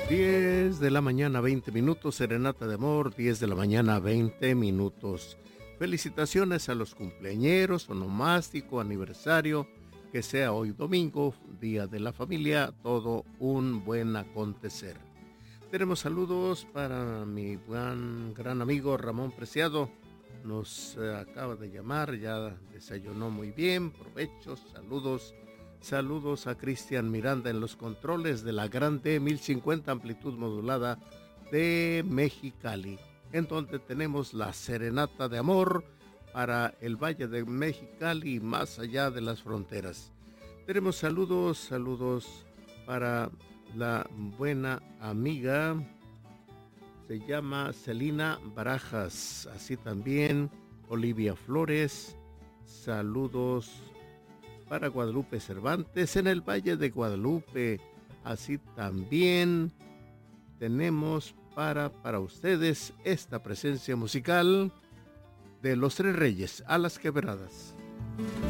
10 de la mañana, 20 minutos, serenata de amor, 10 de la mañana, 20 minutos. Felicitaciones a los cumpleañeros, onomástico, aniversario, que sea hoy domingo, Día de la Familia, todo un buen acontecer. Tenemos saludos para mi gran amigo Ramón Preciado, nos acaba de llamar, ya desayunó muy bien, provechos, saludos. Saludos a Cristian Miranda en los controles de la Grande 1050 amplitud modulada de Mexicali, en donde tenemos la serenata de amor para el Valle de Mexicali y más allá de las fronteras. Tenemos saludos para la buena amiga, se llama Celina Barajas, así también Olivia Flores, saludos para Guadalupe Cervantes en el Valle de Guadalupe. Así también tenemos para ustedes esta presencia musical de Los Tres Reyes, a las Quebradas.